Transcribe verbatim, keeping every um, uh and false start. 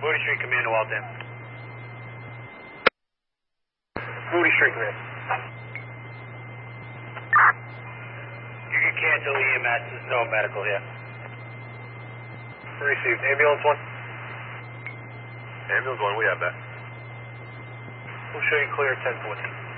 Moody Street, Commando, all down. Moody Street, Command. You can cancel E M S, there's no medical here. Received. Ambulance one? Ambulance one, we have that. We'll show you clear ten fourteen.